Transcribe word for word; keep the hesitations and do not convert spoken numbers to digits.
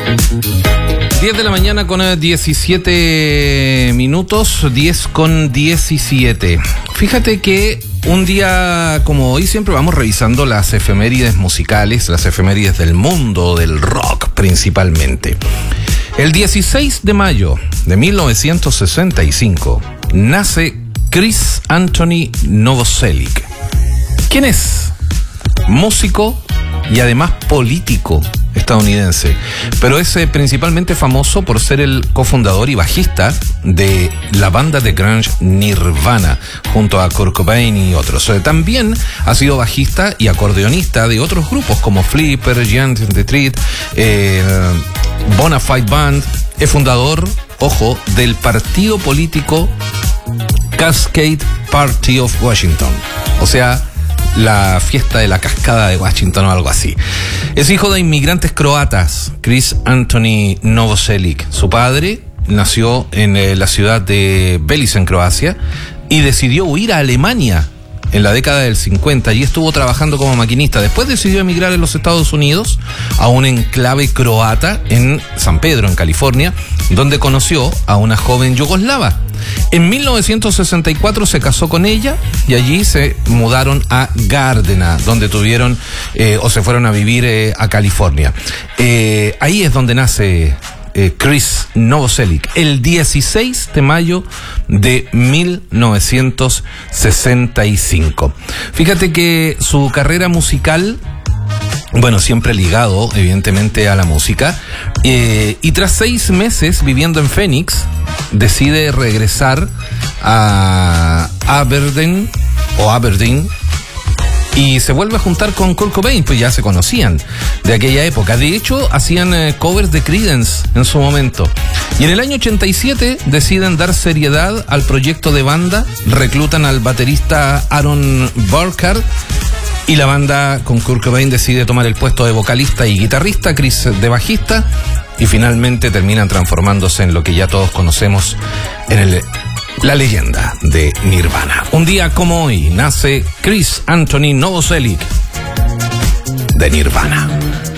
diez de la mañana con diecisiete minutos, diez con diecisiete. Fíjate que un día como hoy siempre vamos revisando las efemérides musicales, las efemérides del mundo, del rock principalmente. El dieciséis de mayo de mil novecientos sesenta y cinco nace Chris Anthony Novoselic. ¿Quién es? Músico y además político estadounidense, pero es eh, principalmente famoso por ser el cofundador y bajista de la banda de grunge Nirvana, junto a Kurt Cobain y otros. Eh, también ha sido bajista y acordeonista de otros grupos como Flipper, Giant the Treat, eh, Bonafide Band. Es fundador, ojo, del partido político Cascade Party of Washington, o sea, la fiesta de la cascada de Washington o algo así. Es hijo de inmigrantes croatas, Chris Anthony Novoselic. Su padre nació en eh, la ciudad de Belice, en Croacia, y decidió huir a Alemania en la década del cincuenta. Allí estuvo trabajando como maquinista. Después decidió emigrar a los Estados Unidos, a un enclave croata en San Pedro, en California, donde conoció a una joven yugoslava. En mil novecientos sesenta y cuatro se casó con ella y allí se mudaron a Gardena, donde tuvieron eh, o se fueron a vivir eh, a California. Eh, ahí es donde nace eh, Chris Novoselic, el dieciséis de mayo de mil novecientos sesenta y cinco. Fíjate que su carrera musical, bueno, siempre ligado evidentemente a la música, eh, y tras seis meses viviendo en Phoenix, decide regresar a Aberdeen o Aberdeen y se vuelve a juntar con Kurt Cobain, pues ya se conocían de aquella época. De hecho, hacían eh, covers de Creedence en su momento. Y en el año ochenta y siete deciden dar seriedad al proyecto de banda, reclutan al baterista Aaron Burkhardt, y la banda con Kurt Cobain decide tomar el puesto de vocalista y guitarrista, Chris de bajista, y finalmente terminan transformándose en lo que ya todos conocemos, en el, la leyenda de Nirvana. Un día como hoy nace Chris Anthony Novoselic de Nirvana.